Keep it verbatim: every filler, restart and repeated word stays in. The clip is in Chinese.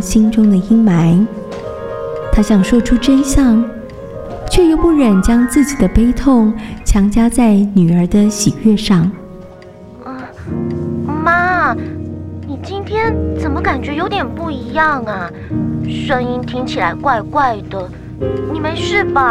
心中的阴霾。他想说出真相，却又不忍将自己的悲痛强加在女儿的喜悦上。 嗯，妈，你今天怎么感觉有点不一样啊？声音听起来怪怪的，你没事吧？